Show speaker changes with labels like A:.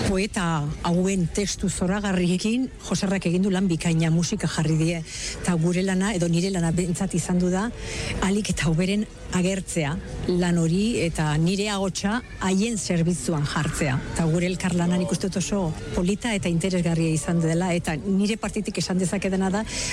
A: poeta hauen testu zoragarriekin Joserrak egin du lan bikaina, musika jarri die, eta gure lana, edo nire lana bentsat izan du da, alik eta hoberen agertzea lan hori, eta nire agotsa haien zerbitzuan jartzea. Eta gure elkarlanan ikusten oso polita eta interesgarria izan dela, eta nire partitik esan dezakedena da,